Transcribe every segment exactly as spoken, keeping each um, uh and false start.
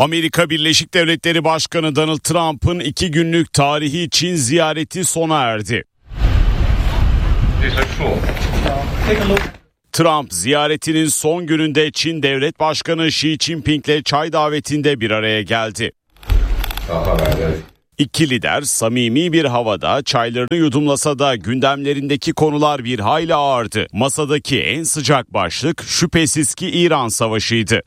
Amerika Birleşik Devletleri Başkanı Donald Trump'ın iki günlük tarihi Çin ziyareti sona erdi. Trump ziyaretinin son gününde Çin Devlet Başkanı Xi Jinping'le çay davetinde bir araya geldi. İki lider samimi bir havada çaylarını yudumlasa da gündemlerindeki konular bir hayli ağırdı. Masadaki en sıcak başlık şüphesiz ki İran savaşıydı.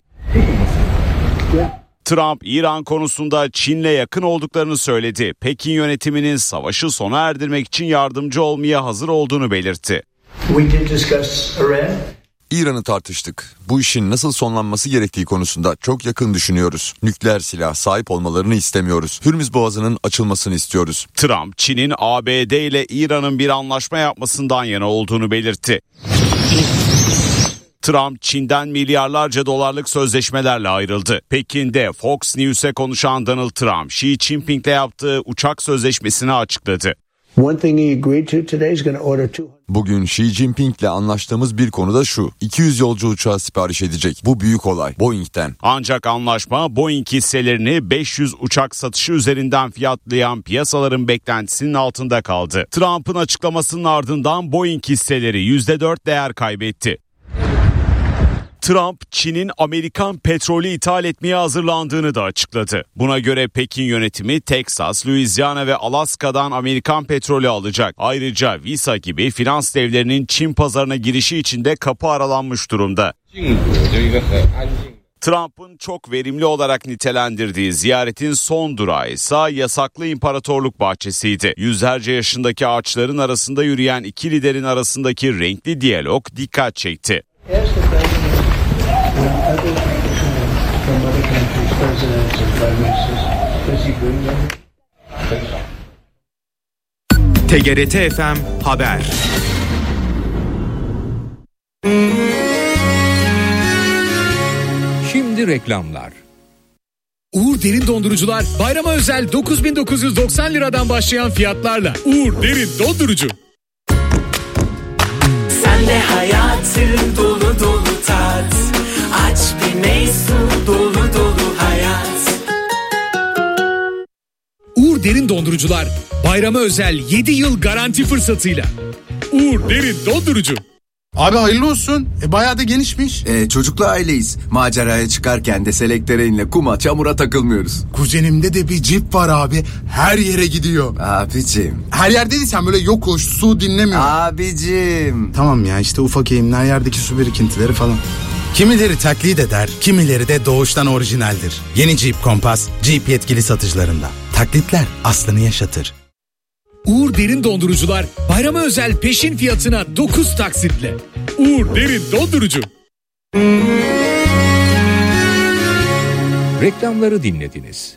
Trump, İran konusunda Çin'le yakın olduklarını söyledi. Pekin yönetiminin savaşı sona erdirmek için yardımcı olmaya hazır olduğunu belirtti. İran'ı tartıştık. Bu işin nasıl sonlanması gerektiği konusunda çok yakın düşünüyoruz. Nükleer silah sahip olmalarını istemiyoruz. Hürmüz Boğazı'nın açılmasını istiyoruz. Trump, Çin'in A B D ile İran'ın bir anlaşma yapmasından yana olduğunu belirtti. Trump, Çin'den milyarlarca dolarlık sözleşmelerle ayrıldı. Pekin'de Fox News'e konuşan Donald Trump, Xi Jinping'le yaptığı uçak sözleşmesini açıkladı. Bugün Xi Jinping'le anlaştığımız bir konu da şu. iki yüz yolcu uçağı sipariş edecek. Bu büyük olay. Boeing'ten. Ancak anlaşma Boeing hisselerini beş yüz uçak satışı üzerinden fiyatlayan piyasaların beklentisinin altında kaldı. Trump'ın açıklamasının ardından Boeing hisseleri yüzde dört değer kaybetti. Trump, Çin'in Amerikan petrolü ithal etmeye hazırlandığını da açıkladı. Buna göre Pekin yönetimi Teksas, Louisiana ve Alaska'dan Amerikan petrolü alacak. Ayrıca Visa gibi finans devlerinin Çin pazarına girişi için de kapı aralanmış durumda. Trump'ın çok verimli olarak nitelendirdiği ziyaretin son durağı ise yasaklı imparatorluk bahçesiydi. Yüzlerce yaşındaki ağaçların arasında yürüyen iki liderin arasındaki renkli diyalog dikkat çekti. T G R T F M Haber. Şimdi reklamlar. Uğur Derin Dondurucular bayrama özel dokuz bin dokuz yüz doksan liradan başlayan fiyatlarla. Uğur Derin Dondurucu. Sen de hayatın dolu dolu tat. Aç bir meysu dolu dolu hayat. Uğur Derin Dondurucular bayrama özel yedi yıl garanti fırsatıyla. Uğur Derin Dondurucu. Abi hayırlı olsun. E, bayağı da genişmiş. E, çocuklu aileyiz. Maceraya çıkarken de selektöreinle kuma çamura takılmıyoruz. Kuzenimde de bir cip var abi. Her yere gidiyor. Abicim. Her yer dediysen böyle yokuş, su dinlemiyor. Abicim. Tamam ya işte ufak eğimler, yerdeki su birikintileri falan. Kimileri taklit eder, kimileri de doğuştan orijinaldir. Yeni Jeep Compass, Jeep yetkili satıcılarında. Taklitler aslını yaşatır. Uğur Derin Dondurucular bayrama özel peşin fiyatına dokuz taksitle. Uğur Derin Dondurucu. Reklamları dinlediniz.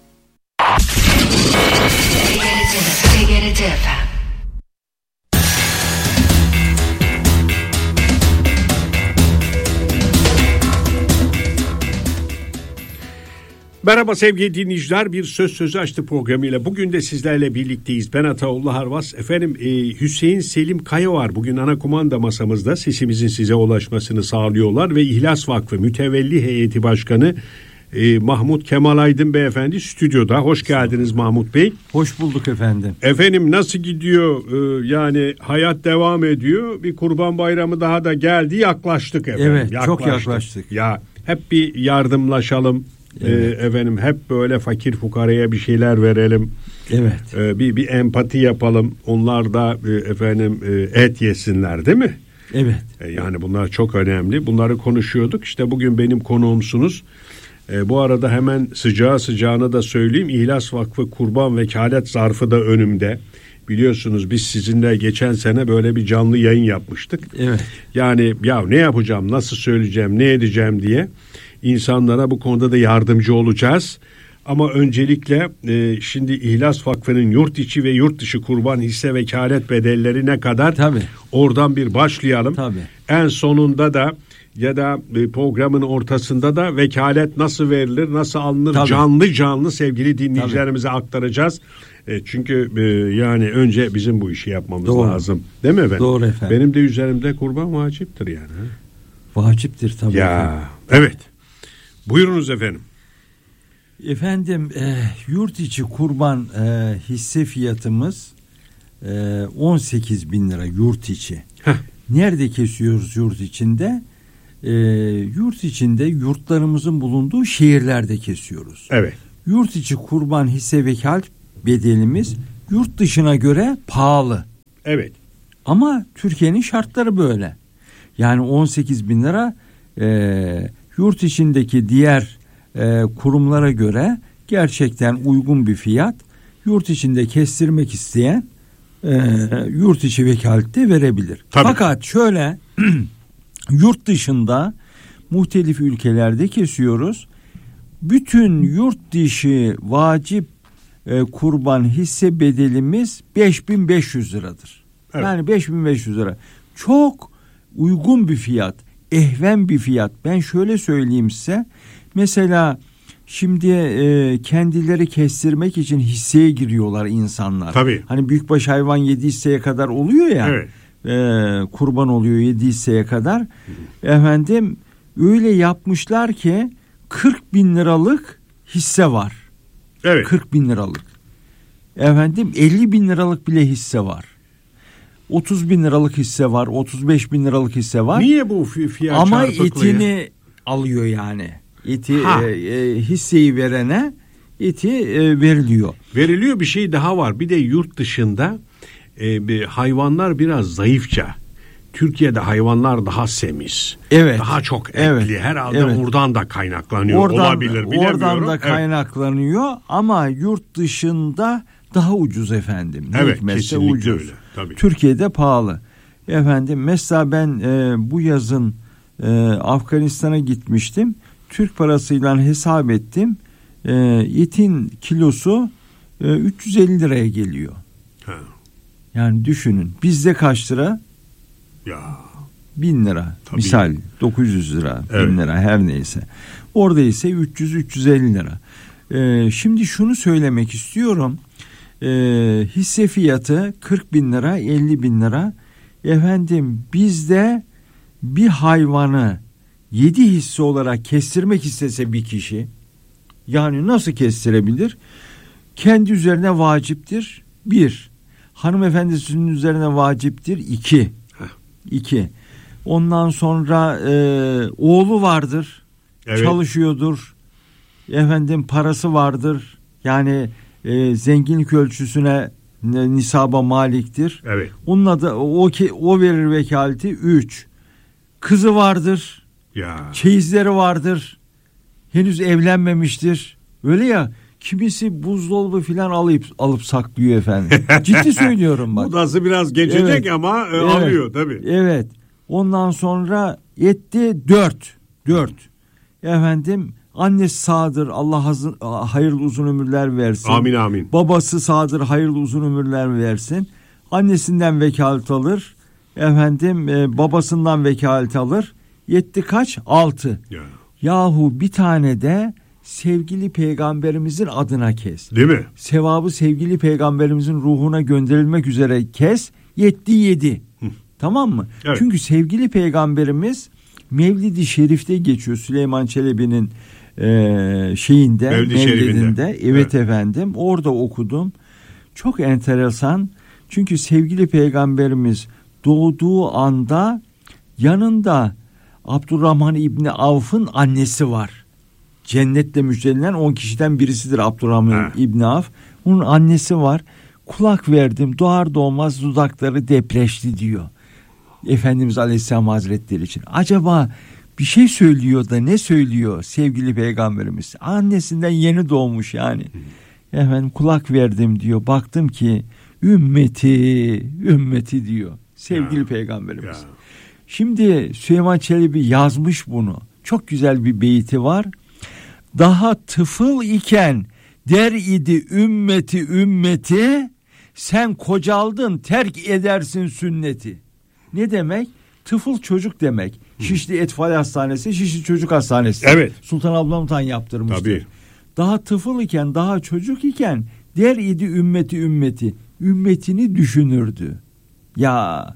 T G R T F M. Merhaba sevgili dinleyiciler, bir Söz Sözü Açtı programıyla bugün de sizlerle birlikteyiz. Ben Ataullah Harvas. Efendim e, Hüseyin Selim Kaya var bugün ana kumanda masamızda, sesimizin size ulaşmasını sağlıyorlar ve İhlas Vakfı Mütevelli Heyeti Başkanı e, Mahmut Kemal Aydın Beyefendi stüdyoda. Hoş geldiniz Mahmut Bey. Hoş bulduk efendim. Efendim nasıl gidiyor? Ee, yani hayat devam ediyor. Bir Kurban Bayramı daha da geldi, yaklaştık efendim. Evet, yaklaştık. çok yaklaştık. Ya hep bir yardımlaşalım. Evet. Ee, efendim hep böyle fakir fukaraya bir şeyler verelim. Evet. Ee, bir bir empati yapalım. Onlar da e, efendim e, et yesinler, değil mi? Evet. E, yani bunlar çok önemli. Bunları konuşuyorduk. İşte bugün benim konuğumsunuz. E, bu arada hemen sıcağı sıcağına da söyleyeyim. İhlas Vakfı Kurban Vekalet zarfı da önümde. Biliyorsunuz biz sizinle geçen sene böyle bir canlı yayın yapmıştık. Evet. Yani ya ne yapacağım, nasıl söyleyeceğim, ne edeceğim diye insanlara bu konuda da yardımcı olacağız. Ama öncelikle e, şimdi İhlas Vakfı'nın yurt içi ve yurt dışı kurban hisse vekalet bedelleri ne kadar? Tabii. Oradan bir başlayalım. Tabii. En sonunda da ya da programın ortasında da vekalet nasıl verilir, nasıl alınır, tabii, canlı canlı sevgili dinleyicilerimize tabii aktaracağız. E, çünkü e, yani önce bizim bu işi yapmamız Doğru. lazım. Değil mi efendim? Doğru efendim. Benim de üzerimde kurban vaciptir yani. Ha? Vaciptir tabii. Ya efendim. Evet. Buyurunuz efendim. Efendim e, yurt içi kurban e, hisse fiyatımız e, on sekiz bin lira yurt içi. Heh. Nerede kesiyoruz yurt içinde? E, yurt içinde yurtlarımızın bulunduğu şehirlerde kesiyoruz. Evet. Yurt içi kurban hisse vekalet bedelimiz yurt dışına göre pahalı. Evet. Ama Türkiye'nin şartları böyle. Yani on sekiz bin lira e, yurt içindeki diğer e, kurumlara göre gerçekten uygun bir fiyat. Yurt içinde kestirmek isteyen e, yurt içi vekalette verebilir. Tabii. Fakat şöyle yurt dışında muhtelif ülkelerde kesiyoruz. Bütün yurt dışı vacip e, kurban hisse bedelimiz beş bin beş yüz liradır. Evet. Yani beş bin beş yüz lira. Çok uygun bir fiyat, ehven bir fiyat. Ben şöyle söyleyeyim size. Mesela şimdi e, kendileri kestirmek için hisseye giriyorlar insanlar. Tabii. Hani büyükbaş hayvan yedi hisseye kadar oluyor ya. Evet. E, kurban oluyor yedi hisseye kadar. Hı. Efendim öyle yapmışlar ki kırk bin liralık hisse var. Evet. kırk bin liralık. Efendim elli bin liralık bile hisse var. otuz bin liralık hisse var. otuz beş bin liralık hisse var. Niye bu fiyat Ama çarpıklığı? etini alıyor yani. Eti Ha. e, e, hisseyi verene eti e, veriliyor. Veriliyor, bir şey daha var. Bir de yurt dışında e, bir hayvanlar biraz zayıfça. Türkiye'de hayvanlar daha semiz. Evet. Daha çok etli. Evet. Herhalde Evet. oradan da kaynaklanıyor. Oradan, Olabilir, bilemiyorum. oradan da Evet. kaynaklanıyor ama yurt dışında daha ucuz efendim. Ne Evet, hikmetse kesinlikle ucuz. öyle. Tabii. Türkiye'de pahalı. Efendim mesela ben e, bu yazın e, Afganistan'a gitmiştim. Türk parasıyla hesap ettim. E, etin kilosu e, üç yüz elli liraya geliyor. Ha. Yani düşünün. Bizde kaç lira? Ya. bin lira. Tabii. Misal dokuz yüz lira, Evet. bin lira her neyse. Orada ise üç yüz üç yüz elli lira. Ee, şimdi şunu söylemek istiyorum. Ee, hisse fiyatı kırk bin lira, elli bin lira. Efendim bizde bir hayvanı yedi hisse olarak kestirmek istese bir kişi, yani nasıl kestirebilir? Kendi üzerine vaciptir. Bir. Hanımefendisinin üzerine vaciptir. İki. İki. Ondan sonra e, oğlu vardır. Evet. Çalışıyordur. Efendim parası vardır. Yani e, zenginlik ölçüsüne e, nisaba maliktir. Evet. Onunla da o, o verir vekaleti. Üç. Kızı vardır. Ya. Çeyizleri vardır. Henüz evlenmemiştir. Öyle ya. Kimisi buzdolabı filan alıp alıp saklıyor efendim. Ciddi söylüyorum bak. Bu nasıl biraz geçecek Evet. ama e, Evet. alıyor tabii. Evet. Ondan sonra etti dört. Dört. Efendim annesi sağdır. Allah hazır, hayırlı uzun ömürler versin. Amin amin. Babası sağdır. Hayırlı uzun ömürler versin. Annesinden vekalet alır. Efendim e, babasından vekalet alır. Yetti kaç? Altı. Ya. Yahu bir tane de sevgili peygamberimizin adına kes. Değil mi? Sevabı sevgili peygamberimizin ruhuna gönderilmek üzere kes. Yetti yedi. Hı. Tamam mı? Evet. Çünkü sevgili peygamberimiz Mevlid-i Şerif'te geçiyor. Süleyman Çelebi'nin e, şeyinde, Mevlid-i Mevlid'inde. Şerif'inde. Evet, Evet. efendim. Orada okudum. Çok enteresan. Çünkü sevgili peygamberimiz doğduğu anda yanında Abdurrahman İbni Avf'ın annesi var. Cennetle müjdelenen on kişiden birisidir Abdurrahman Ha. İbni Avf. Onun annesi var. Kulak verdim, doğar doğmaz dudakları depreşti diyor. Efendimiz Aleyhisselam Hazretleri için. Acaba bir şey söylüyor da ne söylüyor sevgili peygamberimiz? Annesinden yeni doğmuş yani. Hmm. Efendim kulak verdim diyor. Baktım ki ümmeti, ümmeti diyor sevgili Ya. peygamberimiz. Ya. Şimdi Süleyman Çelebi yazmış bunu. Çok güzel bir beyti var. Daha tıfıl iken der idi ümmeti ümmeti, sen kocaldın terk edersin sünneti. Ne demek? Tıfıl çocuk demek. Şişli Etfal Hastanesi, Şişli Çocuk Hastanesi. Evet. Sultan Ablam'tan yaptırmıştı. Tabii. Daha tıfıl iken, daha çocuk iken der idi ümmeti ümmeti. Ümmetini düşünürdü. Ya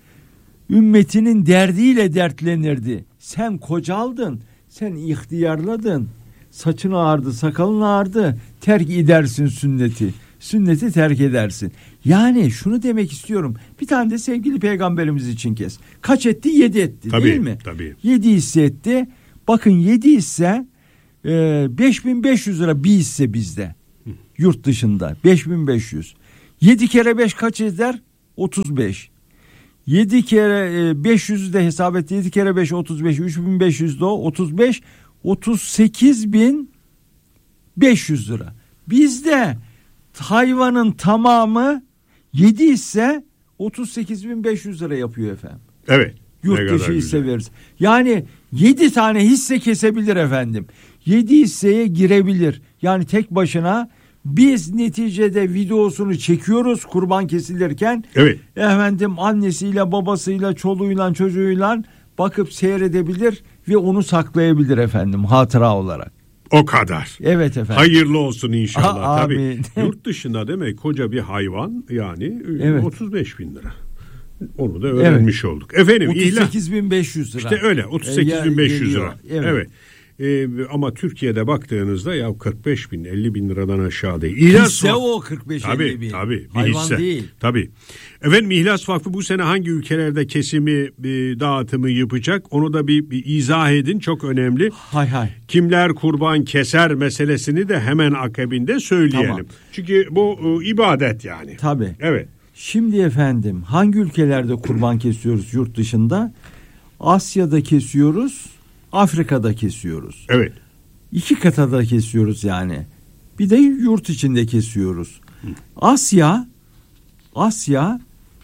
ümmetinin derdiyle dertlenirdi. Sen kocaldın, sen ihtiyarladın. saçın ağardı, sakalın ağardı, terk edersin sünneti. Sünneti terk edersin. Yani şunu demek istiyorum. Bir tane de sevgili peygamberimiz için kes. Kaç etti? Yedi etti, tabii, değil mi? Tabii. Yedi hisse etti. Bakın yedi hisse e, beş bin beş yüz lira bir hisse bizde. Hı. Yurt dışında beş bin beş yüz. Yedi kere beş kaç eder? otuz beş. Yedi kere beş yüzü de hesap et. Yedi kere beş otuz beş. üç bin beş yüz de o. otuz beş. otuz sekiz bin beş yüz lira. Bizde hayvanın tamamı yedi ise otuz sekiz bin beş yüz lira yapıyor efendim. Evet. Yurt dışı hisse veririz. Yani yedi tane hisse kesebilir efendim. yedi hisseye girebilir. Yani tek başına biz neticede videosunu çekiyoruz kurban kesilirken. Evet. Efendim annesiyle, babasıyla, çoluğuyla, çocuğuyla bakıp seyredebilir ve onu saklayabilir efendim hatıra olarak. O kadar. Evet efendim. Hayırlı olsun inşallah. Aa, tabii. Yurt dışında demek koca bir hayvan yani evet. otuz beş bin lira. Onu da öğrenmiş evet. olduk. Efendim otuz sekiz bin beş yüz lira. İşte öyle otuz sekiz bin beş yüz lira. Evet. evet. Ee, ama Türkiye'de baktığınızda ya kırk beş bin elli bin liradan aşağı değil. İhlas hisse Vakfı, o kırk beş elli bin. Tabii bir hayvan hisse. Değil. Tabii. Efendim İhlas Vakfı bu sene hangi ülkelerde kesimi bir dağıtımı yapacak? Onu da bir, bir izah edin, çok önemli. Hay hay. Kimler kurban keser meselesini de hemen akabinde söyleyelim. Tamam. Çünkü bu e, ibadet yani. Tabii. Evet. Şimdi efendim hangi ülkelerde kurban kesiyoruz yurt dışında? Asya'da kesiyoruz, Afrika'da kesiyoruz. Evet. İki kıtada kesiyoruz yani. Bir de yurt içinde kesiyoruz. Hı. Asya, Asya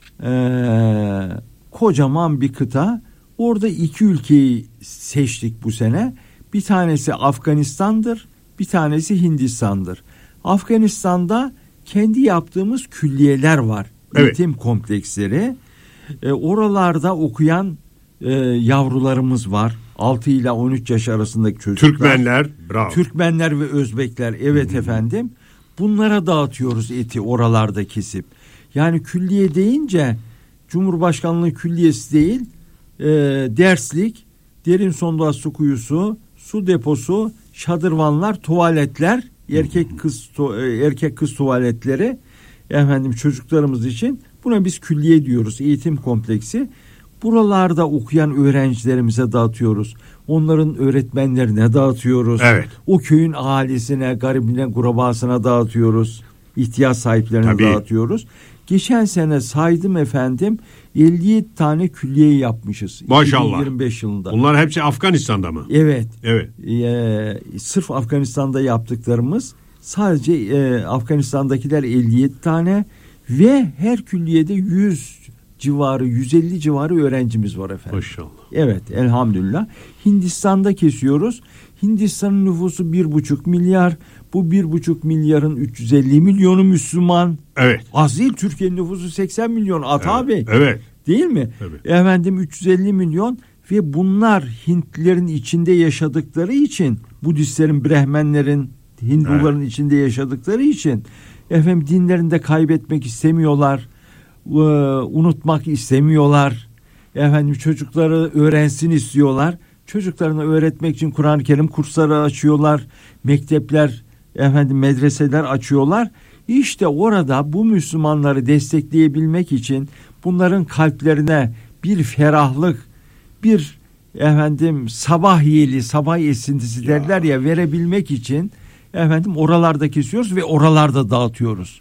ee, kocaman bir kıta. Orada iki ülkeyi seçtik bu sene. Bir tanesi Afganistan'dır, bir tanesi Hindistan'dır. Afganistan'da kendi yaptığımız külliyeler var. Evet. Eğitim kompleksleri. E, oralarda okuyan e, yavrularımız var. altı ile on üç yaş arasındaki çocuklar. Türkmenler, bravo. Türkmenler ve Özbekler, evet hmm. efendim. Bunlara dağıtıyoruz eti oralarda kesip. Yani külliye deyince Cumhurbaşkanlığı külliyesi değil, e, derslik, derin sondaj su kuyusu, su deposu, şadırvanlar, tuvaletler, erkek kız erkek kız tuvaletleri efendim çocuklarımız için, buna biz külliye diyoruz, eğitim kompleksi. Buralarda okuyan öğrencilerimize dağıtıyoruz. Onların öğretmenlerine dağıtıyoruz. Evet. O köyün ahalisine, garibine, kurabasına dağıtıyoruz. İhtiyaç sahiplerine Tabii. dağıtıyoruz. Geçen sene saydım efendim elli yedi tane külliye yapmışız. Maşallah. iki bin yirmi beş yılında. Bunlar hepsi Afganistan'da mı? Evet. Evet. Ee, sırf Afganistan'da yaptıklarımız, sadece e, Afganistan'dakiler elli yedi tane ve her külliyede yüz civarı, yüz elli civarı öğrencimiz var efendim. Maşallah. Evet, elhamdülillah. Hindistan'da kesiyoruz. Hindistan'ın nüfusu bir buçuk milyar. Bu bir buçuk milyarın üç yüz elli milyonu Müslüman. Evet. Az değil, Türkiye'nin nüfusu seksen milyon. At evet. abi. Evet. Değil mi? Evet. Efendim üç yüz elli milyon ve bunlar Hintlilerin içinde yaşadıkları için, Budistlerin, Brehmenlerin, Hinduların evet. içinde yaşadıkları için efendim dinlerini de kaybetmek istemiyorlar. Ee, unutmak istemiyorlar. Efendim çocukları öğrensin istiyorlar. Çocuklarını öğretmek için Kur'an-ı Kerim kursları açıyorlar. Mektepler, efendim medreseler açıyorlar. İşte orada bu Müslümanları destekleyebilmek için, bunların kalplerine bir ferahlık, bir efendim sabah yeli, sabah esintisi derler ya, verebilmek için efendim oralarda kesiyoruz ve oralarda dağıtıyoruz.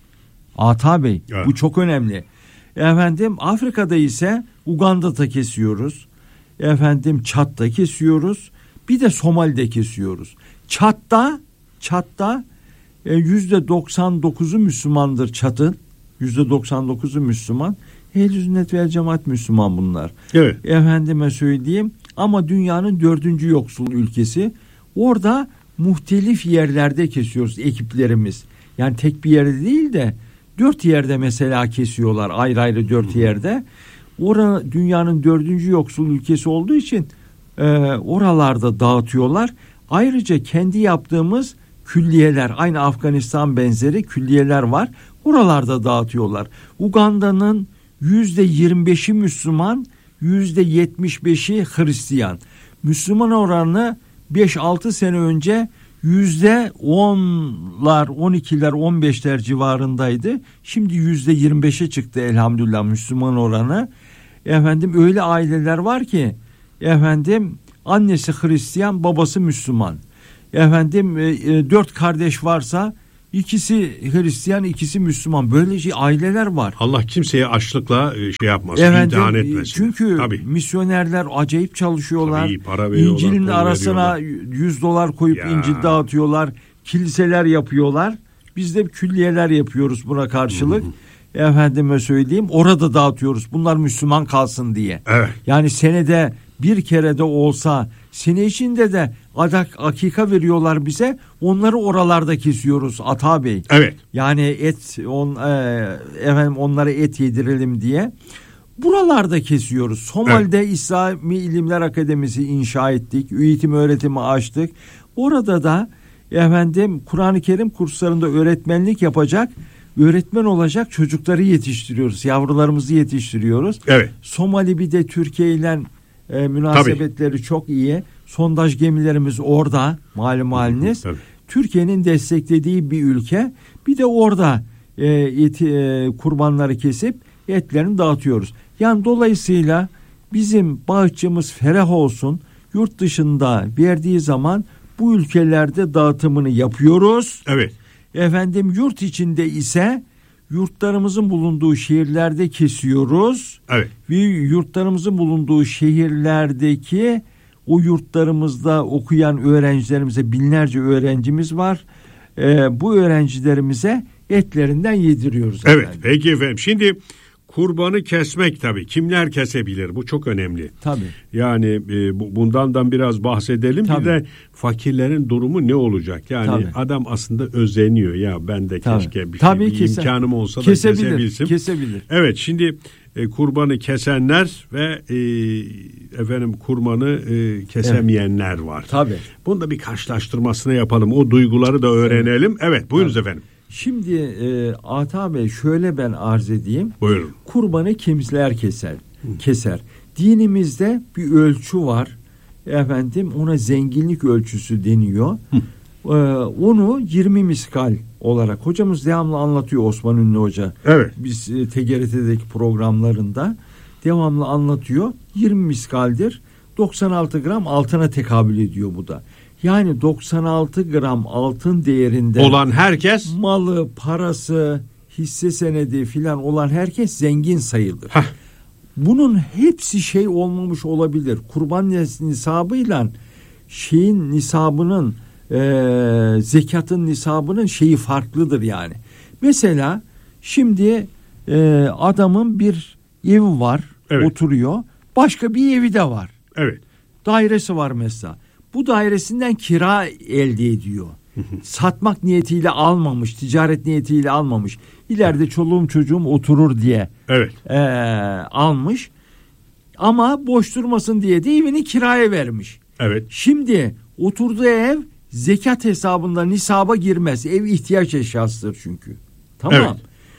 Ata Bey, ya. Bu çok önemli. Efendim Afrika'da ise Uganda'da kesiyoruz. Efendim Çad'da kesiyoruz. Bir de Somali'de kesiyoruz. Çad'da Çad'da yüzde doksan dokuzu Müslümandır Çad'ın. Yüzde doksan dokuzu Müslüman. Ehl-i sünnet vel cemaat Müslüman bunlar. Evet. Efendime söyleyeyim, ama dünyanın dördüncü yoksul ülkesi. Orada muhtelif yerlerde kesiyoruz ekiplerimiz. Yani tek bir yerde değil de dört yerde mesela kesiyorlar, ayrı ayrı dört yerde. Orada dünyanın dördüncü yoksul ülkesi olduğu için e, oralarda dağıtıyorlar. Ayrıca kendi yaptığımız külliyeler, aynı Afganistan benzeri külliyeler var. Oralarda dağıtıyorlar. Uganda'nın yüzde yirmi beşi Müslüman, yüzde yetmiş beşi Hristiyan. Müslüman oranı beş altı sene önce yüzde onlar, on ikiler, on beşler civarındaydı. Şimdi yüzde yirmi beşe çıktı elhamdülillah Müslüman oranı. Efendim öyle aileler var ki efendim annesi Hristiyan, babası Müslüman. Efendim e, e, dört kardeş varsa ikisi Hristiyan, ikisi Müslüman. Böyle şey, aileler var. Allah kimseye açlıkla şey yapmasın, efendim, imtihan etmesin. Çünkü Tabii. misyonerler acayip çalışıyorlar. Tabii, para veriyorlar, İncil'in kol arasına yüz dolar koyup ya. İncil dağıtıyorlar. Kiliseler yapıyorlar. Biz de külliyeler yapıyoruz buna karşılık. Hı. Efendime söyleyeyim, orada dağıtıyoruz. Bunlar Müslüman kalsın diye. Evet. Yani senede bir kere de olsa, sene içinde de adak akika veriyorlar bize. Onları oralarda kesiyoruz Ata Bey. Evet. Yani et on e, efendim onlara et yedirelim diye. Buralarda kesiyoruz. Somali'de evet. İslami İlimler Akademisi inşa ettik. Eğitim öğretimi açtık. Orada da efendim Kur'an-ı Kerim kurslarında öğretmenlik yapacak, öğretmen olacak çocukları yetiştiriyoruz. Yavrularımızı yetiştiriyoruz. Evet. Somali bir de Türkiye ile e, münasebetleri Tabii. çok iyi. Sondaj gemilerimiz orada, malum haliniz. Tabii. Türkiye'nin desteklediği bir ülke. Bir de orada e, eti, e, kurbanları kesip etlerini dağıtıyoruz. Yani dolayısıyla bizim bağışçımız ferah olsun. Yurt dışında verdiği zaman bu ülkelerde dağıtımını yapıyoruz. Evet. Efendim yurt içinde ise yurtlarımızın bulunduğu şehirlerde kesiyoruz. Evet. Ve yurtlarımızın bulunduğu şehirlerdeki o yurtlarımızda okuyan öğrencilerimize, binlerce öğrencimiz var. Ee, bu öğrencilerimize etlerinden yediriyoruz. Evet, efendim. Peki efendim. Şimdi kurbanı kesmek tabii. Kimler kesebilir? Bu çok önemli. Tabii. Yani e, bu, bundan da biraz bahsedelim. Tabii. Bir de fakirlerin durumu ne olacak? Yani tabii. adam aslında özeniyor. Ya ben de tabii. keşke bir, tabii şey, bir kese, imkanım olsa da kesebilir, kesebilsin. Kesebilir. Evet, şimdi e, kurbanı kesenler ve e, efendim kurbanı e, kesemeyenler evet. var. Tabii. Bunu da bir karşılaştırmasını yapalım. O duyguları da öğrenelim. Evet, buyurunuz tabii. efendim. Şimdi e, Ata Bey şöyle ben arz edeyim. Buyurun. Kurbanı kimler keser? Keser. Dinimizde bir ölçü var. Efendim ona zenginlik ölçüsü deniyor. Ee, onu yirmi miskal olarak hocamız devamlı anlatıyor, Osman Ünlü Hoca. Evet. Biz e, T G R T'deki programlarında devamlı anlatıyor. yirmi miskaldir. doksan altı gram altına tekabül ediyor bu da. Yani doksan altı gram altın değerinde olan herkes, malı, parası, hisse senedi filan olan herkes zengin sayılır. Heh. Bunun hepsi şey olmamış olabilir. Kurban nisabıyla şeyin nisabının e, zekatın nisabının şeyi farklıdır yani. Mesela şimdi e, adamın bir evi var, evet. oturuyor. Başka bir evi de var. Evet. Dairesi var mesela. Bu dairesinden kira elde ediyor. Satmak niyetiyle almamış, ticaret niyetiyle almamış. İleride çoluğum çocuğum oturur diye evet. e, almış. Ama boş durmasın diye de evini kiraya vermiş. Evet. Şimdi oturduğu ev zekat hesabında nisaba girmez. Ev ihtiyaç eşyasıdır çünkü. Tamam. Evet.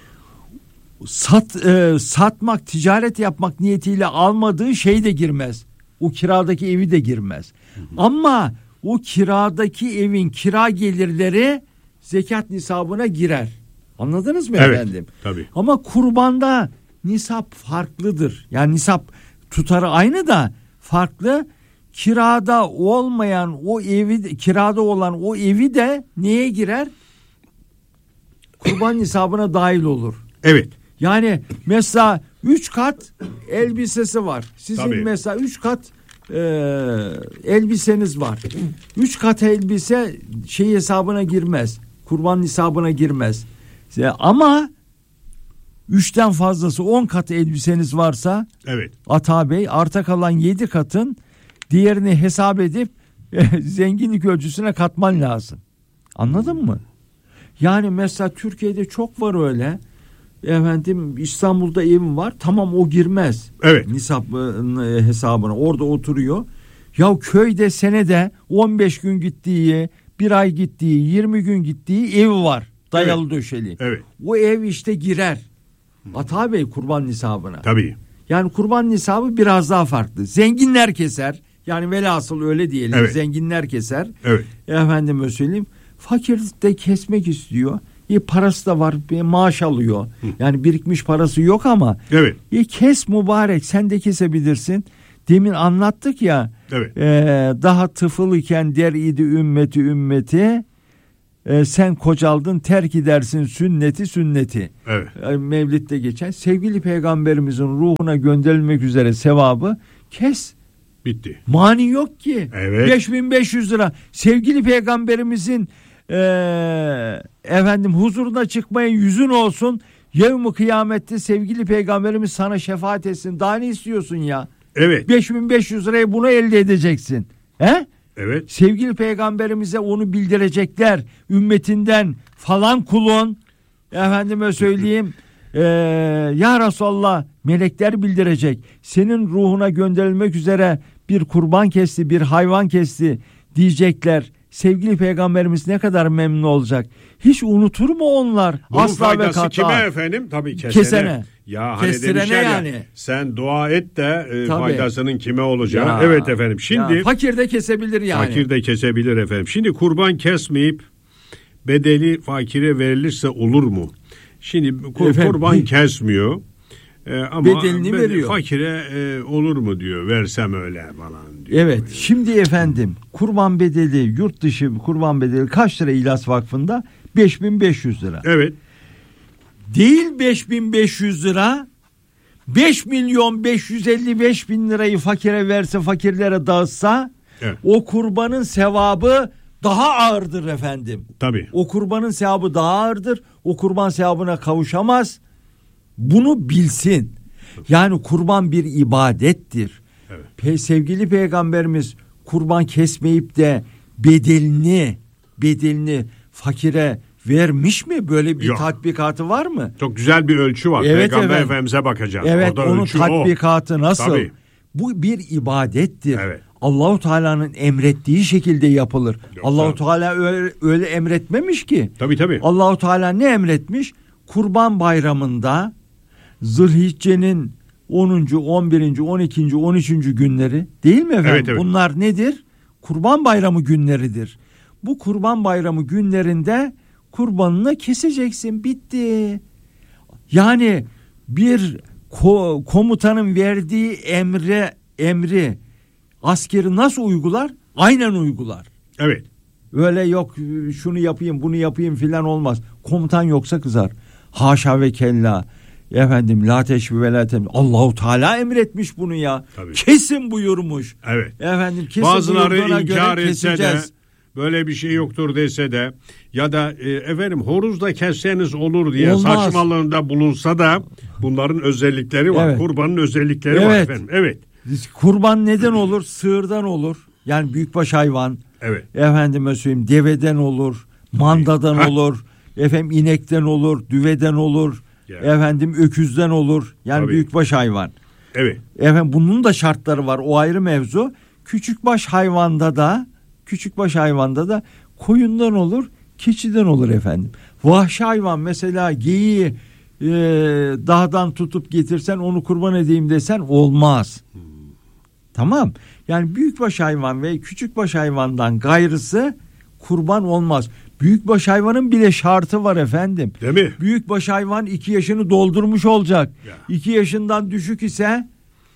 Sat, e, satmak, ticaret yapmak niyetiyle almadığı şey de girmez. O kiradaki evi de girmez. Hı hı. Ama o kiradaki evin kira gelirleri zekat nisabına girer. Anladınız mı evet, efendim? Tabii. Ama kurbanda nisap farklıdır. Yani nisap tutarı aynı da farklı. Kirada olmayan o evi, kirada olan o evi de neye girer? Kurban nisabına dahil olur. Evet. Yani mesela üç kat elbisesi var. Sizin Tabii. mesela üç kat e, elbiseniz var. Üç kat elbise şey hesabına girmez. Kurban nisabına girmez. Ama üçten fazlası on kat elbiseniz varsa evet. Ata Bey arta kalan yedi katın diğerini hesap edip e, zenginlik ölçüsüne katman lazım. Anladın mı? Yani mesela Türkiye'de çok var öyle. Efendim İstanbul'da evim var. Tamam o girmez. Evet. Nisap e, hesabına. Orada oturuyor. Ya köyde senede on beş gün gittiği, bir ay gittiği, yirmi gün gittiği evi var. Dayalı evet. döşeli. Evet. O ev işte girer. Ata Bey kurban nisabına. Tabii. Yani kurban nisabı biraz daha farklı. Zenginler keser. Yani velhasıl öyle diyelim. Evet. Zenginler keser. Evet. Efendime söyleyeyim. Fakir de kesmek istiyor. E, parası da var. E, maaş alıyor. Hı. Yani birikmiş parası yok ama. Evet. E, kes mübarek. Sen de kesebilirsin. Demin anlattık ya. Evet. E, daha tıfıl iken der idi ümmeti ümmeti. E, sen kocaldın terk edersin sünneti sünneti. Evet. E, Mevlid'de geçen sevgili peygamberimizin ruhuna gönderilmek üzere sevabı kes. Bitti. Mani yok ki. Evet. beş bin beş yüz lira. Sevgili peygamberimizin e, efendim huzuruna çıkmaya yüzün olsun. Yevm-i kıyamette sevgili peygamberimiz sana şefaat etsin. Daha ne istiyorsun ya? Evet. beş bin beş yüz lirayı bunu elde edeceksin. He? Evet. Sevgili peygamberimize onu bildirecekler. Ümmetinden falan kulun. Efendime söyleyeyim. Ee, ya Resulallah melekler bildirecek. Senin ruhuna gönderilmek üzere bir kurban kesti, bir hayvan kesti diyecekler. Sevgili peygamberimiz ne kadar memnun olacak. Hiç unutur mu onlar? Bunun asla ve faydası kata. kime efendim? Tabii kesene. Kesene. Ya hani Kestirene demişler ya, yani. sen dua et de e, Tabii. faydasının kime olacağı. Ya, evet efendim. Şimdi ya, fakir de kesebilir yani. Fakir de kesebilir efendim. Şimdi kurban kesmeyip bedeli fakire verilirse olur mu? Şimdi kur, Efendim, kurban kesmiyor. E, ama bedelini bedel, veriyor. Fakire e, olur mu diyor. Versem öyle falan diyor. Evet. Şimdi efendim kurban bedeli yurt dışı kurban bedeli kaç lira İhlas Vakfı'nda? beş bin beş yüz lira. Evet. Değil beş bin beş yüz lira. beş milyon beş yüz elli beş bin lirayı fakire verse, fakirlere dağıtsa, evet, o kurbanın sevabı daha ağırdır efendim. Tabii. O kurbanın sevabı daha ağırdır. O kurban sevabına kavuşamaz. Bunu bilsin. Yani kurban bir ibadettir. Evet. Pe- sevgili peygamberimiz kurban kesmeyip de bedelini bedelini fakire vermiş mi? Böyle bir Yok. Tatbikatı var mı? Çok güzel bir ölçü var. Evet, Peygamber evet. Efendimiz'e bakacağız. Evet, Orada onun ölçü tatbikatı o. nasıl? Tabii. Bu bir ibadettir. Evet. Allahu Teala'nın emrettiği şekilde yapılır. Yok, Allahu tabii. Teala öyle, öyle emretmemiş ki. Tabii tabii. Allahu Teala ne emretmiş? Kurban Bayramı'nda Zilhicce'nin onuncu, on birinci, on ikinci, on üçüncü günleri değil mi efendim? Evet, evet. Bunlar nedir? Kurban Bayramı günleridir. Bu Kurban Bayramı günlerinde kurbanını keseceksin. Bitti. Yani bir ko- komutanın verdiği emre emri askeri nasıl uygular? Aynen uygular. Evet. Öyle yok şunu yapayım bunu yapayım filan olmaz. Komutan yoksa kızar. Haşa ve kella. Efendim la teşbih ve la temsil. Allahu Teala emretmiş bunu ya. Tabii. Kesin buyurmuş. Evet. Efendim kesin Bazıları buyurduğuna inkar göre etse de, keseceğiz. böyle bir şey yoktur dese de, ya da e, efendim horoz da kesseniz olur diye Olmaz. saçmalığında bulunsa da, bunların özellikleri var. Evet. Kurbanın özellikleri var Evet. efendim. Evet. Kurban neden olur? Sığırdan olur. Yani büyükbaş hayvan. Evet. Efendime söyleyeyim deveden olur. Mandadan Ha. olur. Efendim inekten olur. Düveden olur. Yani. Efendim öküzden olur. Yani Tabii. büyükbaş hayvan. Evet. Efendim bunun da şartları var. O ayrı mevzu. Küçükbaş hayvanda da küçükbaş hayvanda da koyundan olur, keçiden olur efendim. Vahşi hayvan mesela geyiği e, dağdan tutup getirsen onu kurban edeyim desen olmaz. Hmm. Tamam. Yani büyükbaş hayvan ve küçükbaş hayvandan gayrısı kurban olmaz. Büyükbaş hayvanın bile şartı var efendim. Değil mi? Büyükbaş hayvan iki yaşını doldurmuş olacak. Ya. iki yaşından düşük ise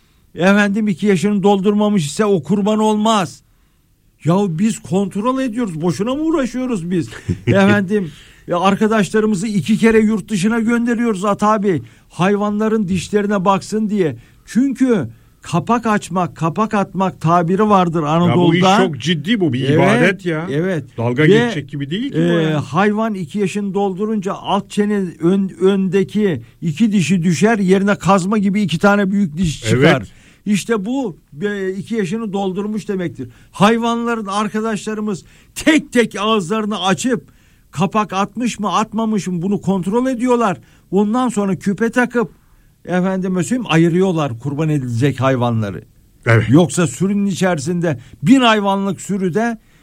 efendim iki yaşını doldurmamış ise o kurban olmaz. Ya biz kontrol ediyoruz. Boşuna mı uğraşıyoruz biz? efendim ya arkadaşlarımızı iki kere yurt dışına gönderiyoruz At abi. Hayvanların dişlerine baksın diye. Çünkü kapak açmak, kapak atmak tabiri vardır Anadolu'da. Ya bu iş çok ciddi, bu bir Evet, ibadet ya. Evet. Dalga Ve, geçecek gibi değil ki e, bu ya. hayvan iki yaşını doldurunca alt çene ön, öndeki iki dişi düşer, yerine kazma gibi iki tane büyük diş çıkar. Evet. İşte bu e, iki yaşını doldurmuş demektir. Hayvanların arkadaşlarımız tek tek ağızlarını açıp kapak atmış mı atmamış mı bunu kontrol ediyorlar. Ondan sonra küpe takıp efendime söyleyeyim ayırıyorlar kurban edilecek hayvanları. Evet. Yoksa sürünün içerisinde bin hayvanlık sürüde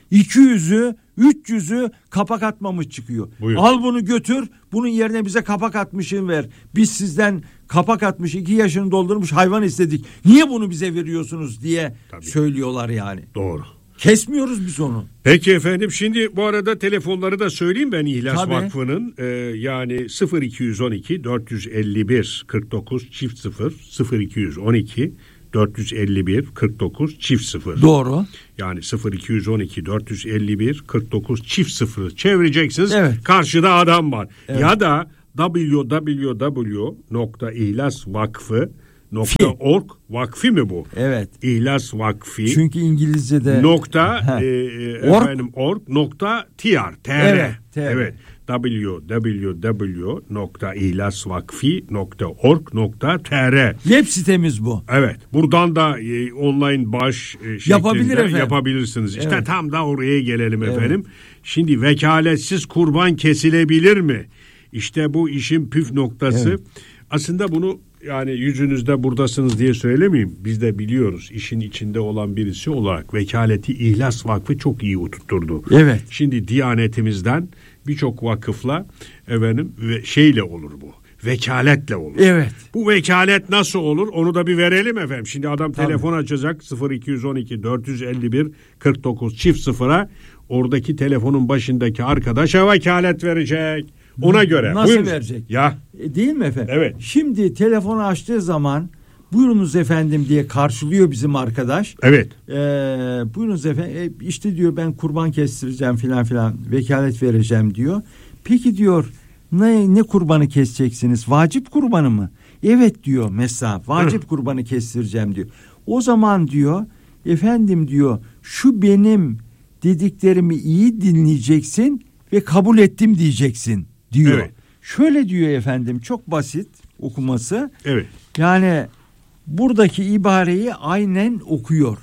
iki yüzü üç yüzü kapak atmamış çıkıyor. Buyur. Al bunu götür, bunun yerine bize kapak atmışın ver. Biz sizden kapak atmış, iki yaşını doldurmuş hayvan istedik. Niye bunu bize veriyorsunuz diye Tabii. söylüyorlar yani. Doğru. Kesmiyoruz biz onu. Peki efendim, şimdi bu arada telefonları da söyleyeyim ben İhlas Tabii. Vakfı'nın e, yani sıfır iki on iki dört yüz elli bir kırk dokuz çift sıfır sıfır iki on iki dört yüz elli bir kırk dokuz çift sıfır. Doğru. Yani sıfır iki on iki dört yüz elli bir kırk dokuz çift sıfırı çevireceksiniz. Evet. Karşıda adam var. Evet. Ya da double-u double-u double-u nokta ihlas vakfı nokta org vakfi mi bu? Evet. İhlas Vakfi. Çünkü İngilizce'de nokta e, efendim org nokta tr tr. Evet. Evet. double-u double-u double-u nokta ihlas vakfi nokta org nokta tr. Web sitemiz bu. Evet. Buradan da e, online bağış e, Yapabilir şeklinde efendim. yapabilirsiniz. İşte Evet. tam da oraya gelelim Evet. efendim. Şimdi vekaletsiz kurban kesilebilir mi? İşte bu işin püf noktası. Evet. Aslında bunu yani yüzünüzde buradasınız diye söylemeyeyim. Biz de biliyoruz, işin içinde olan birisi olarak vekaleti İhlas Vakfı çok iyi oturtturdu. Evet. Şimdi Diyanetimizden birçok vakıfla efendim ve şeyle olur bu. Vekaletle olur. Evet. Bu vekalet nasıl olur? Onu da bir verelim efendim. Şimdi adam Tabii. telefon açacak sıfır iki on iki dört yüz elli bir kırk dokuz çift sıfıra, oradaki telefonun başındaki arkadaşa vekalet verecek. Ona göre. Nasıl Buyurun. verecek? Ya. E, değil mi efendim? Evet. Şimdi telefonu açtığı zaman buyurunuz efendim diye karşılıyor bizim arkadaş. Evet. Ee, buyurunuz efendim e, işte diyor ben kurban kestireceğim filan filan, vekalet vereceğim diyor. Peki diyor ne, ne kurbanı keseceksiniz? Vacip kurbanı mı? Evet diyor mesela vacip Hı. kurbanı kestireceğim diyor. O zaman diyor efendim diyor şu benim dediklerimi iyi dinleyeceksin ve kabul ettim diyeceksin diyor. Evet. Şöyle diyor efendim, çok basit okuması. Evet. Yani buradaki ibareyi aynen okuyor.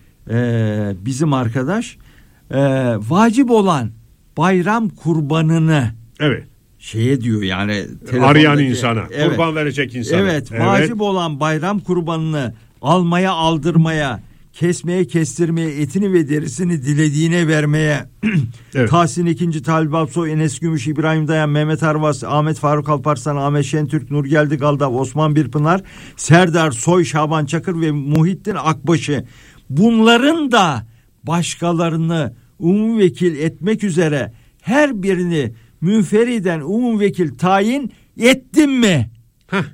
Ee, bizim arkadaş e, vacip olan bayram kurbanını Evet. şeye diyor yani arayan insana, evet, kurban verecek insana. Evet, evet, vacip olan bayram kurbanını almaya, aldırmaya, kesmeye, kestirmeye, etini ve derisini dilediğine vermeye evet. Tahsin ikinci. Talip Alpsoy, Enes Gümüş, İbrahim Dayan, Mehmet Arvas, Ahmet Faruk Alparslan, Ahmet Şentürk, Nurgeldi Galdav, Osman Birpınar, Serdar Soy, Şaban Çakır ve Muhittin Akbaşı, bunların da başkalarını umumvekil etmek üzere her birini münferiden umumvekil tayin ettim mi? Heh.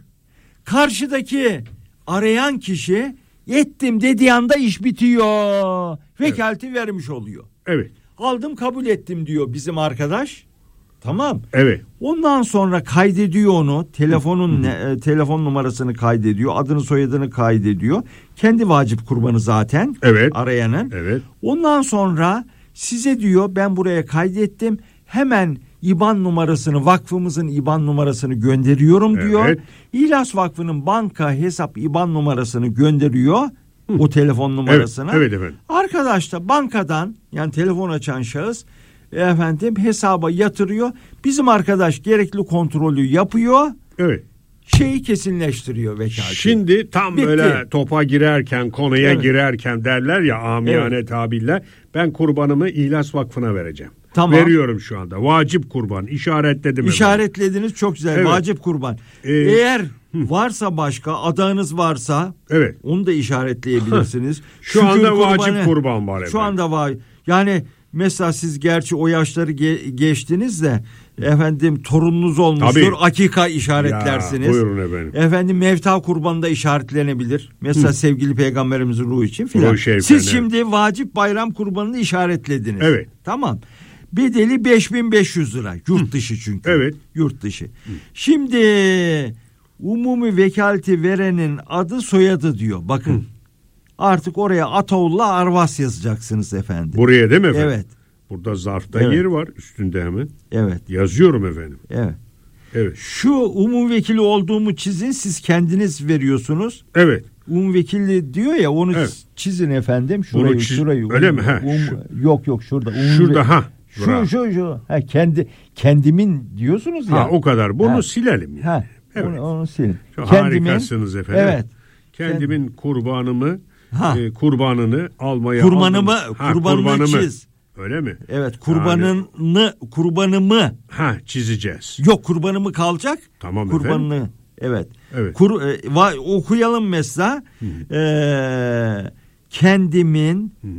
Karşıdaki arayan kişi ettim dediği anda iş bitiyor. Vekaleti evet. vermiş oluyor. Evet. Aldım kabul ettim diyor bizim arkadaş. Tamam. Evet. Ondan sonra kaydediyor onu. Telefonun ne, e, telefon numarasını kaydediyor. Adını soyadını kaydediyor. Kendi vacip kurbanı zaten. Evet. Arayanın. Evet. Ondan sonra size diyor ben buraya kaydettim. Hemen İ B A N numarasını, vakfımızın İ B A N numarasını gönderiyorum diyor. Evet. İhlas Vakfı'nın banka hesap İ B A N numarasını gönderiyor. Hı. O telefon numarasını. Evet, evet efendim. Arkadaş da bankadan, yani telefon açan şahıs efendim hesaba yatırıyor. Bizim arkadaş gerekli kontrolü yapıyor. Evet. Şeyi kesinleştiriyor vekaleti. Şimdi tam Bitti. Böyle topa girerken, konuya evet. girerken derler ya amiyane evet. tabirle, ben kurbanımı İhlas Vakfı'na vereceğim. Tamam. Veriyorum şu anda. Vacip kurban. İşaretledim. İşaretlediniz hemen. Çok güzel. Evet. Vacip kurban. Ee, Eğer hı. varsa başka adağınız varsa evet. onu da işaretleyebilirsiniz. şu Şükür anda kurbanı, vacip kurban var. Şu anda var. Yani mesela siz gerçi o yaşları ge- geçtiniz de efendim torununuz olmuştur. Tabii. Akika işaretlersiniz. Ya, buyurun efendim. Efendim mevta kurbanı da işaretlenebilir. Mesela Hı. sevgili peygamberimizin ruhu için filan. Şey siz efendim. Şimdi vacip bayram kurbanını işaretlediniz. Evet. Tamam. Bedeli beş bin beş yüz lira. Yurt dışı çünkü. Evet. Yurt dışı. Hı. Şimdi umumi vekaleti verenin adı soyadı diyor. Bakın. Hı. Artık oraya Ataullah Arvas yazacaksınız efendim. Buraya değil mi efendim? Evet. Burada zarfta evet. yer var üstünde hemen. Evet. Yazıyorum efendim. Evet. Evet. Şu umum vekili olduğumu çizin, siz kendiniz veriyorsunuz. Evet. Umum vekili diyor ya, onu evet. çizin efendim. Şurayı, Bunu çiz, şurayı. Öyle um, mi? Ha, um, yok yok şurada. Um, şurada ha. Şu şu şu. Ha, kendi kendimin diyorsunuz ya. Ha, o kadar. Bunu ha. silelim. Yani. Ha. Evet. Onu, onu silin. Çok kendimin, harikasınız efendim. Evet. Kendimin kurbanımı, e, kurbanını almaya kurbanımı, aldım. Ha, kurbanını kurbanımı. çiz. Öyle mi? Evet, kurbanını yani... kurbanımı ha çizeceğiz. Yok, kurbanımı kalacak. Tamam kurbanını efendim. Evet. Evet. Kur, e, va, okuyalım mesela. E, kendimin Hı.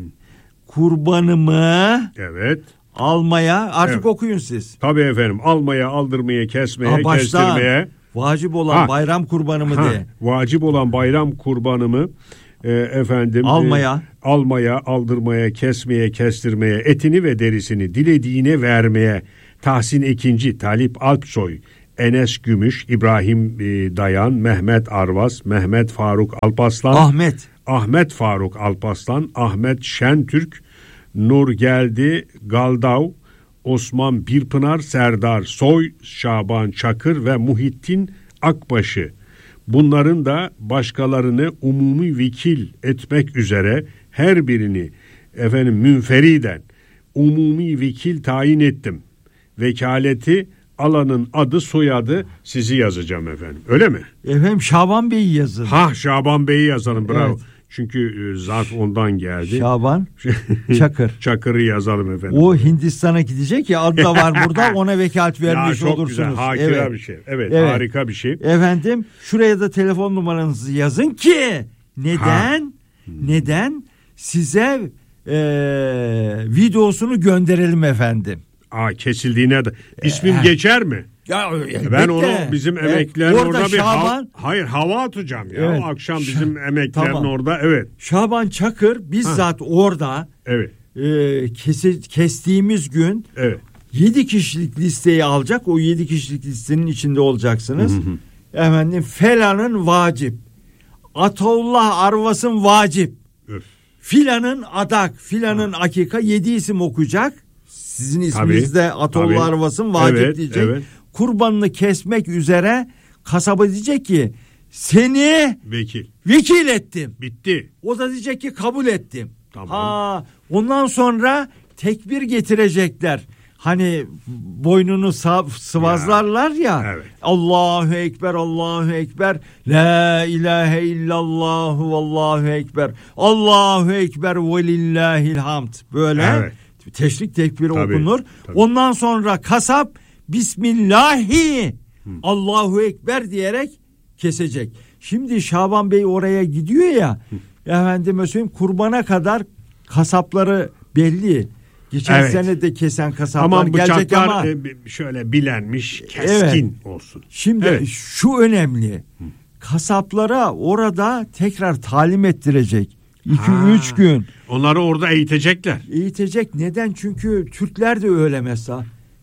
kurbanımı evet. almaya artık evet. okuyun siz. Tabii efendim. Almaya, aldırmaya, kesmeye, ha, baştan, kestirmeye. Vacip olan ha. bayram kurbanımı ha. de. Vacip olan bayram kurbanımı e, efendim almaya, e, almaya, aldırmaya, kesmeye, kestirmeye, etini ve derisini dilediğine vermeye. Tahsin Ekinci, Talip Alpsoy, Enes Gümüş, İbrahim e, Dayan, Mehmet Arvas, Mehmet Faruk Alpaslan, Ahmet, Ahmet Faruk Alpaslan, Ahmet Şentürk, Nur Geldi Galdav, Osman Birpınar, Serdar Soy, Şaban Çakır ve Muhittin Akbaşı. Bunların da başkalarını umumi vekil etmek üzere her birini efendim münferiden umumi vekil tayin ettim. Vekaleti alanın adı soyadı sizi yazacağım efendim. Öyle mi? Efendim Şaban Bey'i yazın. Ha Şaban Bey'i yazalım bravo. Evet. Çünkü zat ondan geldi. Şaban Çakır. Çakır'ı yazalım efendim. O Hindistan'a gidecek ya, adı da var burada, ona vekalet vermiş ya, çok olursunuz. Güzel, hakika evet. bir şey. Evet, evet harika bir şey. Efendim şuraya da telefon numaranızı yazın ki neden ha. neden size e, videosunu gönderelim efendim. Aa, kesildiğine de ismim ee, geçer mi? Ya, ben onu bizim evet, emeklilerin orada, orada bir Şaban, hav, hayır hava atacağım ya. Evet, akşam bizim Şa- emeklilerin tamam. orada evet. Şaban Çakır bizzat ha. orada evet. E, kesi, kestiğimiz gün evet. yedi kişilik listeyi alacak. O yedi kişilik listenin içinde olacaksınız. Hı hı. Efendim Felan'ın vacip. Ataullah Arvas'ın vacip. Öf. Filanın adak, filanın ha. akika, yedi isim okuyacak. Sizin isminizde Ataullah Arvas'ın vacip evet, diyecek. Evet. Kurbanını kesmek üzere kasaba diyecek ki seni vekil vekil ettim. Bitti. O da diyecek ki kabul ettim. Tamam. Ha, ondan sonra tekbir getirecekler. Hani boynunu sav- sıvazlarlar ya. ya evet. Allahu Ekber, Allahu Ekber, La ilahe illallah, Allahu Ekber, Allahu Ekber ve lillahil hamd. Böyle evet. teşrik tekbiri tabii, okunur. Tabii. Ondan sonra kasap Bismillahi Hı. Allahu Ekber diyerek kesecek. Şimdi Şaban Bey oraya gidiyor ya. Hı. Efendime söyleyeyim, kurbana kadar kasapları belli. Geçen evet. sene de kesen kasaplar aman gelecek ama şöyle bilenmiş, keskin evet. olsun. Şimdi evet. şu önemli. Hı. Kasaplara orada tekrar talim ettirecek. iki üç gün. Onları orada eğitecekler. Eğitecek. Neden? Çünkü Türkler de öyle mesela.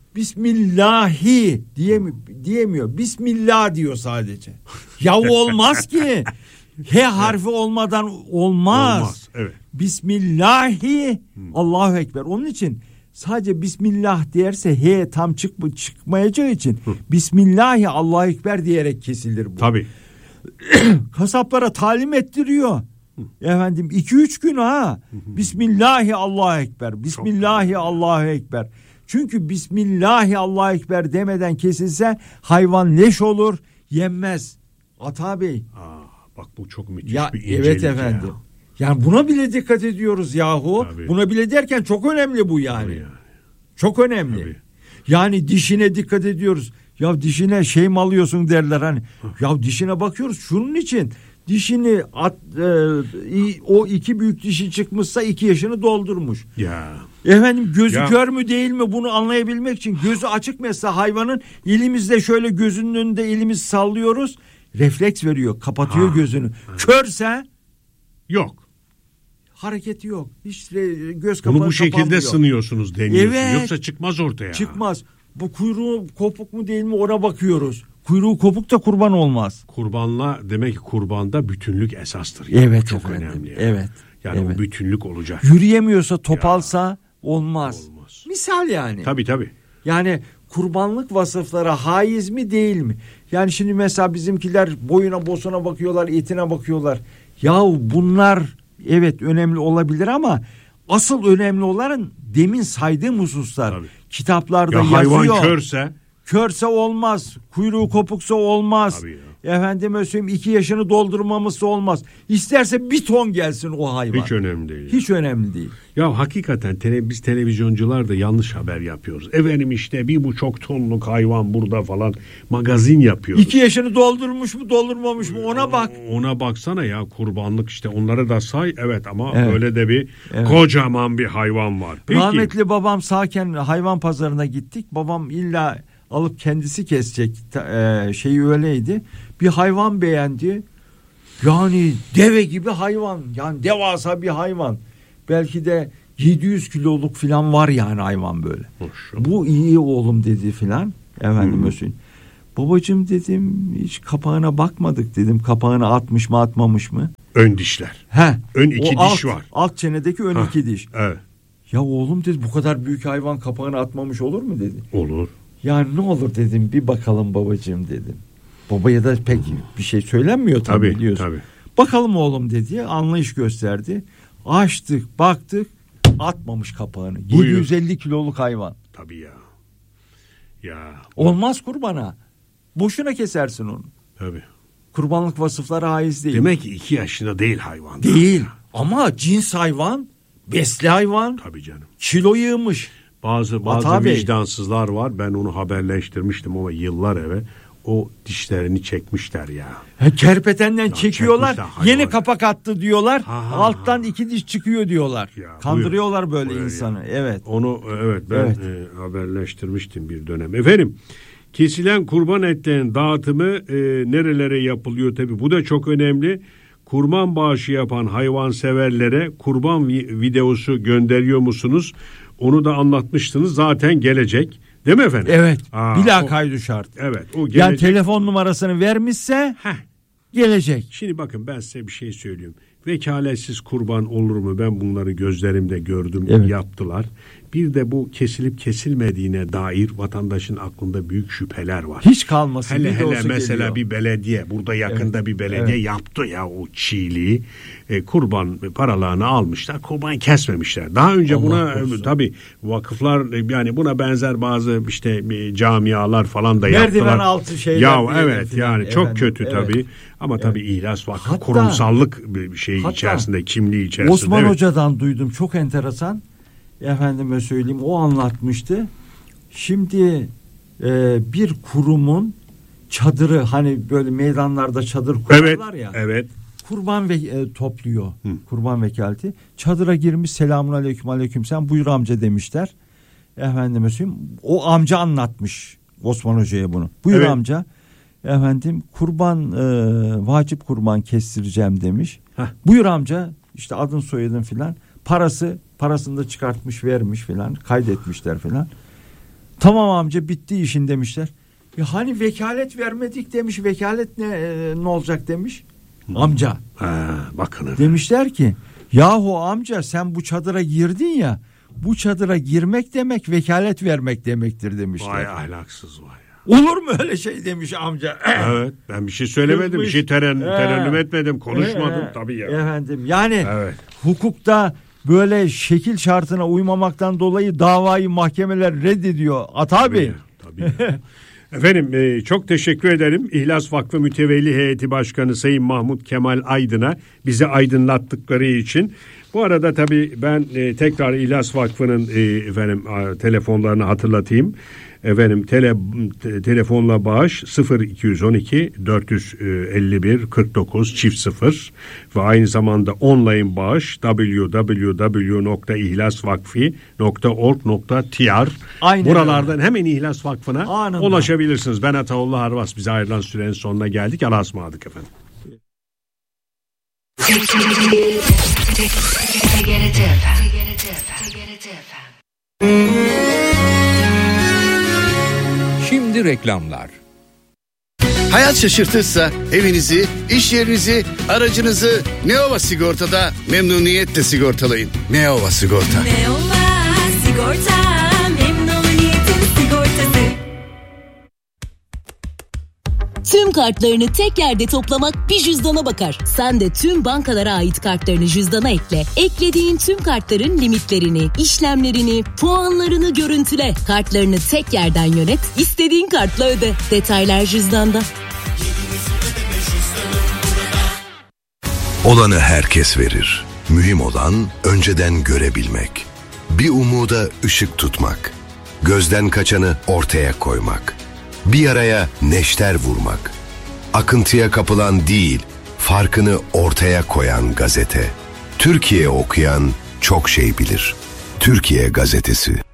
Bismillahi diyemiyor. diyemiyor. Bismillah diyor sadece. Ya olmaz ki. H harfi olmadan olmaz. Olmaz. Evet. Bismillahi Allahu Ekber. Onun için sadece Bismillah derse H tam çık çıkmayacağı için Bismillahi Allahu Ekber diyerek kesilir bu. Tabii. Kasaplara talim ettiriyor. Efendim iki üç gün ha. Bismillahi Allahu Ekber. Bismillahi Allahu Ekber. Çünkü Bismillahi Allahu Ekber demeden kesilse hayvan leş olur, yenmez. Ata Bey. Aa, bak bu çok müthiş ya, bir incelik. Evet efendim. Ya. Yani buna bile dikkat ediyoruz yahu. Tabii. Buna bile derken çok önemli bu yani. yani. Çok önemli. Tabii. Yani dişine dikkat ediyoruz. Ya dişine şey mi alıyorsun derler hani. Ya dişine bakıyoruz şunun için. Dişini at, e, o iki büyük dişi çıkmışsa iki yaşını doldurmuş. Ya. Efendim gözü ya. Kör mü değil mi bunu anlayabilmek için gözü açık mesela hayvanın, elimizde şöyle gözünün önünde elimizi sallıyoruz. Refleks veriyor, kapatıyor ha. gözünü. Ha. Körse yok. Hareketi yok. Hiç göz kapalı. Bunu bu şekilde sınıyorsunuz, deniyorsunuz. Evet. Yoksa çıkmaz ortaya. Çıkmaz. Bu kuyruğu kopuk mu değil mi ona bakıyoruz. Kuyruğu kopuk da kurban olmaz. Kurbanla demek ki kurbanda bütünlük esastır. Yani. Evet çok efendim. önemli. Yani. Evet. Yani evet. o bütünlük olacak. Yürüyemiyorsa, topalsa ya. olmaz. Olmaz. Misal yani. Tabii tabii. Yani kurbanlık vasıflara haiz mi değil mi? Yani şimdi mesela bizimkiler boyuna bosuna bakıyorlar, etine bakıyorlar. Yahu bunlar evet önemli olabilir ama asıl önemli olan demin saydığım hususlar. Tabii. Kitaplarda ya yazıyor. Hayvan körse? Körse olmaz. Kuyruğu kopuksa olmaz. Efendime söyleyeyim iki yaşını doldurmaması olmaz. İsterse bir ton gelsin o hayvan. Hiç önemli değil. Hiç önemli değil. Ya hakikaten tele, biz televizyoncular da yanlış haber yapıyoruz. Efendim işte bir buçuk tonluk hayvan burada falan magazin yapıyoruz. İki yaşını doldurmuş mu doldurmamış mı ona bak. Ona baksana ya kurbanlık işte onları da say evet ama evet. öyle de bir evet. kocaman bir hayvan var. Peki. Rahmetli babam sağken hayvan pazarına gittik. Babam illa alıp kendisi kesecek e, şeyi öyleydi. Bir hayvan beğendi. Yani deve gibi hayvan. Yani devasa bir hayvan. Belki de yedi yüz kiloluk falan var yani hayvan böyle. Hoş. Bu iyi oğlum dedi filan. Efendim hmm. Babacığım dedim hiç kapağına bakmadık dedim. Kapağına atmış mı atmamış mı? Ön dişler. He. Ön iki o diş alt, var. Alt çenedeki ön Heh. iki diş. Evet. Ya oğlum dedi bu kadar büyük hayvan kapağına atmamış olur mu dedi. Olur. Yani ne olur dedim bir bakalım babacığım dedim. Babaya da pek bir şey söylenmiyor tabii, tabii biliyorsun. Tabii. Bakalım oğlum dedi anlayış gösterdi. Açtık baktık atmamış kapağını. Buyur. yedi yüz elli kiloluk hayvan. Tabii ya. Ya. Olmaz kurbana. Boşuna kesersin onu. Tabii. Kurbanlık vasıflara haiz değil. Demek ki iki yaşında değil hayvan. Değil ama cins hayvan, besli hayvan. Tabii canım. Kilo yığmış. Bazı bazı Ata vicdansızlar Bey. var. Ben onu haberleştirmiştim ama yıllar evvel. O dişlerini çekmişler ya. He, kerpetenden ya çekiyorlar. Yeni kapak attı diyorlar. Ha, ha, alttan ha. iki diş çıkıyor diyorlar. Ya, kandırıyorlar buyur. böyle buyur insanı. Ya. Evet. Onu evet ben evet. E, haberleştirmiştim bir dönem. Efendim kesilen kurban etlerinin dağıtımı e, nerelere yapılıyor tabii. Bu da çok önemli. Kurban bağışı yapan hayvanseverlere kurban videosu gönderiyor musunuz? Onu da anlatmıştınız. Zaten gelecek. Değil mi efendim? Evet. Aa, bila kaydı şart. Evet. O gelecek. Yani telefon numarasını vermişse Heh. gelecek. Şimdi bakın ben size bir şey söyleyeyim. Vekaletsiz kurban olur mu? Ben bunları gözlerimde gördüm. Evet. Yaptılar. Bir de bu kesilip kesilmediğine dair vatandaşın aklında büyük şüpheler var. Hiç kalmasın. Hele hele mesela geliyor. Bir belediye burada yakında evet. bir belediye evet. yaptı ya o çiğliği. E, kurban paralarını almışlar. Kurban kesmemişler. Daha önce Allah buna e, tabii vakıflar yani buna benzer bazı işte e, camialar falan da yaptılar. Merdiven altı şeyler. Ya evet yani efendim, çok kötü evet. tabii. Ama evet. tabii İhlas Vakfı hatta, kurumsallık bir şey hatta, içerisinde, kimliği içerisinde. Osman evet. Hoca'dan duydum. Çok enteresan. Efendime söyleyeyim o anlatmıştı. Şimdi e, bir kurumun çadırı hani böyle meydanlarda çadır kurarlar evet, ya. Evet. Kurban ve e, topluyor. Hı. Kurban vekaleti. Çadıra girmiş selamun aleyküm aleyküm sen buyur amca demişler. Efendime söyleyeyim o amca anlatmış Osman Hoca'ya bunu. Buyur evet. amca. Efendim kurban e, vacip kurban kestireceğim demiş. Heh. Buyur amca işte adın soyadın filan. Parası parasını da çıkartmış vermiş filan kaydetmişler filan. Tamam amca bitti işin demişler. Ya hani vekalet vermedik demiş. Vekalet ne e, ne olacak demiş. Hmm. Amca. Ha, bakın. Demişler ki yahu amca sen bu çadıra girdin ya. Bu çadıra girmek demek vekalet vermek demektir demişler. Vay ahlaksız vay. Olur mu öyle şey demiş amca. Evet ben bir şey söylemedim. Kızmış. Bir şey teren, terennüm etmedim. Konuşmadım ee, tabii ya. Efendim yani evet. hukukta böyle şekil şartına uymamaktan dolayı davayı mahkemeler reddediyor. Ata Bey. Tabii. tabii. Efendim e, çok teşekkür ederim. İhlas Vakfı Mütevelli Heyeti Başkanı Sayın Mahmut Kemal Aydın'a bizi aydınlattıkları için. Bu arada tabii ben e, tekrar İhlas Vakfı'nın e, efendim a, telefonlarını hatırlatayım. Efendim tele, te, telefonla bağış sıfır iki yüz on iki dört yüz elli bir kırk dokuz çift sıfır ve aynı zamanda online bağış double-u double-u double-u nokta ihlasvakfi nokta org nokta t r buralardan öyle. Hemen İhlas Vakfı'na anında ulaşabilirsiniz. Ben Ataullah Harvas. Bize ayrılan sürenin sonuna geldik. Allah'a ısmarladık efendim. Şimdi reklamlar. Hayat şaşırtırsa evinizi, iş yerinizi, aracınızı Neova Sigorta'da memnuniyetle sigortalayın. Neova Sigorta. Neova Sigorta, memnuniyetin sigortası. Tüm kartlarını tek yerde toplamak bir cüzdana bakar. Sen de tüm bankalara ait kartlarını cüzdana ekle. Eklediğin tüm kartların limitlerini, işlemlerini, puanlarını görüntüle. Kartlarını tek yerden yönet, istediğin kartla öde. Detaylar cüzdanda. Olanı herkes verir. Mühim olan önceden görebilmek. Bir umuda ışık tutmak. Gözden kaçanı ortaya koymak. Bir yaraya neşter vurmak. Akıntıya kapılan değil, farkını ortaya koyan gazete. Türkiye okuyan çok şey bilir. Türkiye Gazetesi.